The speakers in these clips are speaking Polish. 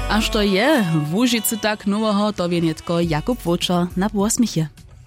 A što je w Łužicy tak nowego, to wie netko Jakub Wočer na Błosmichie.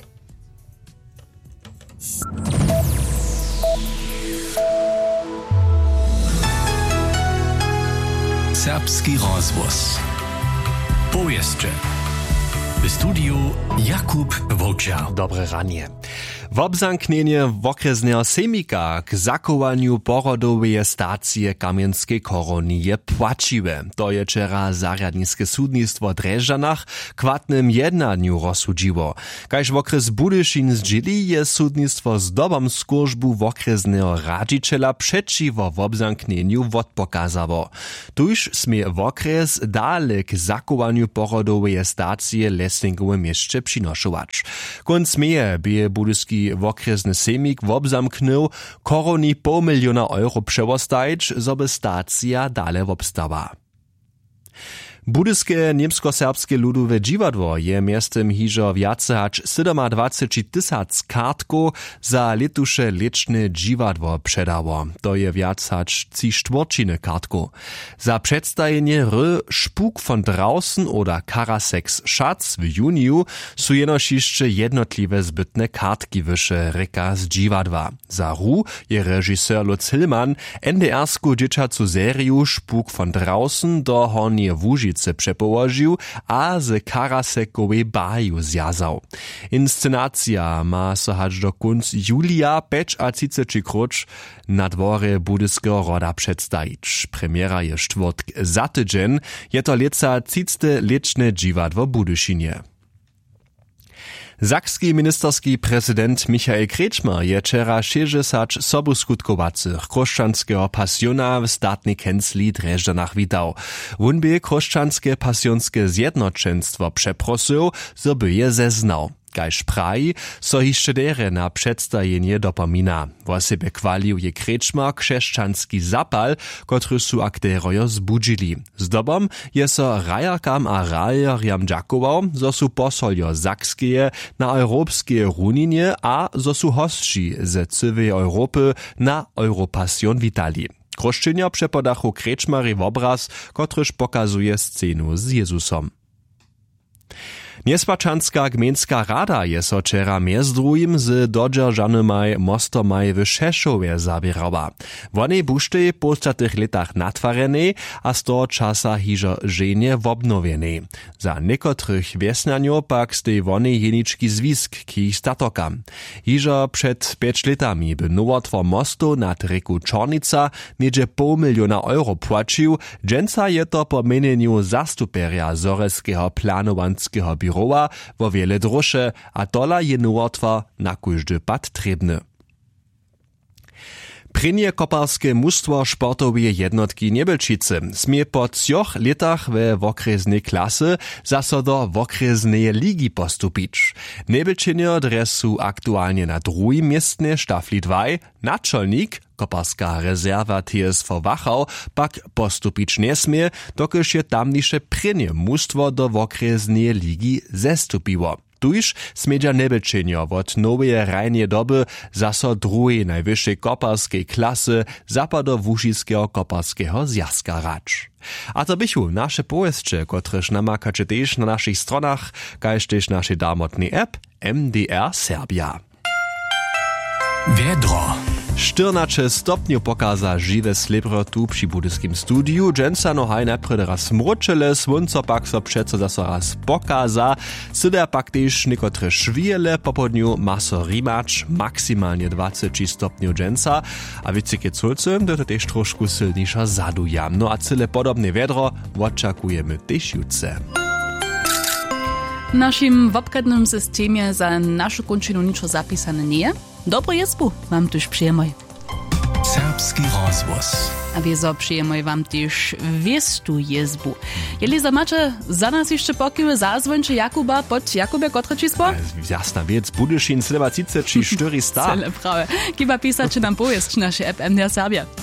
Serbski rozwóz. Powieszcze. W studiu Jakub Wočer. Dobre ranie. Wobzamknienie wokrezneho semika k zakowaniu porodoweje stacije Kamjenskiej Korony je płaciwe. To je wczera zarjadniske sudnictwo Drežanach kwatnym jednaniu rozsudziło. Kaž wokres Budyšin zdzili je sudnictwo z dobom skórzbu wokrezneho radziciela przeciwo wobzamknieniu wotpokazało. Tuż smie wokres dale k zakowaniu porodoweje stacije Leslingowe mieście przynoszować. Kon smieje bie budyski wokresny semik wobzamknął koroni €500 000 przewostajć, zoby stacja dale wobstała. Budyskie niemsko-serbskie ludowe dziwadło je miastem hižo wjace hač 27 000 kartków za letuše lečne dziwadło przedało. To je wjac hač 3/4 kartków. Za przedstawienie Spuk von draußen oder Karasex Schatz w juniu su jenož jeszcze jednotliwe zbytne kartki wyše reka z dziwadła. Za je režisér Lutz Hillmann NDR-sku dzieciacu seriu Spuk von draußen do Hornie Łužice przepołożył, a z Karasekowej baju zjazał. Inscenacja ma so hać do końca julia 35 krucz na dworze budyskiego roda przedstawić. Premiera je czwartk za tydzień, je to leca 30. leczne dziwadło w Budyšinie. Sakski ministerski prezydent Michael Kretschmer je wczera 60 sobuskutkowanych chrześcijańskiego pasjona w statnej kancli Drežanach witał. Wón by chrześcijańskie pasjonskie zjednoczeństwo przeprosił, żeby je zeznał. Kaž praji, so hišće dere na předstajenie dopomina. Wo sebe chwalił je Kretschmer křešćanski zapal, kotry su aktérojo zbudžili. Zdobom je so rajarkam a rajarjam džakował, zo su posoljo Sakskeje na europskie runinje a zo su hostči ze cywej Europy na Europasjon witali. Kroščenja przepodachu Kretschmery obraz, kotryż pokazuje scenu z Jezusom. Niespačanska gmejnska rada je so wczera mjez drugim z dodźeržanymaj mostomaj w Šešove zabierała. Wonej buštej po ostatnych letach natwarenej, a z toho časa hižo ženje wobnovenej. Za niekotrych wiesnanjo pak z tej wonej jenički zwisk k ich statokam. Hižo przed 5 letami by nowotwór mostu nad reku Čornica niedzie €500 000 płacił, dżęca je to po meneniu zastuperia Zoreskiego planowanskiego biura wo wiele drosze, a tola je nowotwór na każdy pad trebny. Prynje koparskie mustwo sportowe jednotki Nebelčice smie po 3 letach we wokreznej klasy zaso do wokreznej ligi postupić. Nebelčenjo dresu aktualnie na drugim miestne štafli 2, naczelnik koparska rezerwa TSV Wachau pak postupić nie smie, dokyż je tamnisze prynje mustwo do wokreznej ligi zestupiło. Tuż smiedzia Nebelčenjo od nowej rajnie doby zaso drugiej najwyższej koparskiej klasy zapadołužiskiego koparskiego zjazka racz. A to bychu nasze powieszcze, kotreż namakacie też na naszych stronach, kaž też naszej darmotnej app MDR Serbia. Wiedro. 14 stopniu pokaza žiwe slebro tu przy budyskim studiu. Dżęca no haj najpredy raz mručele, słonco pak so přeco zaso raz pokaza. Syder pak też niekotre szwijele po podniu ma so rimacz, maksymalnie 20 stopniu dżęca. A wiecie culce, to też troszkę silniejsza zaduja. No a cyle podobne wiedro oczekujemy też jutce. W naszym wobkednym systemie za naszą kończynu niczo zapisane nie. Dobro jezbu wam tuż przyjemoj. Serbski rozwóz. A wiezo przyjemoj wam tuż wiestu jezbu. Jeli zamacie za nas jeszcze pokiły zazwończe Jakuba pod Jakubie kotre čísło? Jasna wiec, Budyšin 37 400. Cele prawe. Kiba pisać nam powiesz nasze app MDR Serbia.